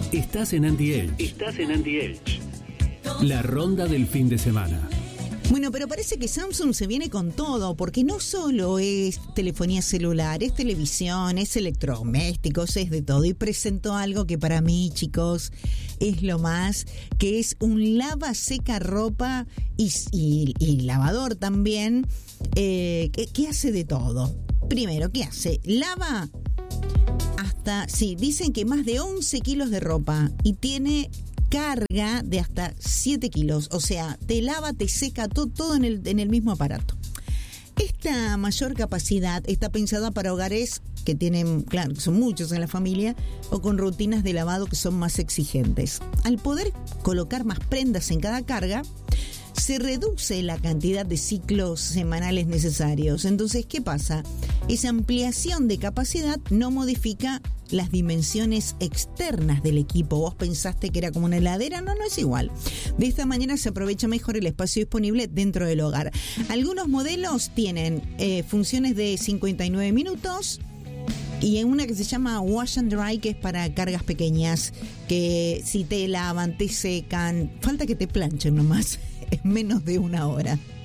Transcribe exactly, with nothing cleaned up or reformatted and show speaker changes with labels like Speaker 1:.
Speaker 1: Estás en Anti-Age. Estás en Anti-Age. La ronda del fin de semana.
Speaker 2: Bueno, pero parece que Samsung se viene con todo, porque no solo es telefonía celular, es televisión, es electrodomésticos, es de todo. Y presentó algo que para mí, chicos, es lo más, que es un lava seca ropa y, y, y lavador también, eh, que, que hace de todo. Primero, ¿qué hace? Lava hasta, sí, dicen que más de once kilos de ropa y tiene carga de hasta siete kilos, o sea, te lava, te seca todo, todo en el, en el mismo aparato. Esta mayor capacidad está pensada para hogares que tienen, claro, son muchos en la familia, o con rutinas de lavado que son más exigentes. Al poder colocar más prendas en cada carga, se reduce la cantidad de ciclos semanales necesarios. Entonces, ¿qué pasa? Esa ampliación de capacidad no modifica las dimensiones externas del equipo. Vos pensaste que era como una heladera, no, no es igual. De esta manera se aprovecha mejor el espacio disponible dentro del hogar. Algunos modelos tienen eh, funciones de cincuenta y nueve minutos y en una que se llama Wash and Dry, que es para cargas pequeñas, que si te lavan, te secan, falta que te planchen nomás, es menos de una hora.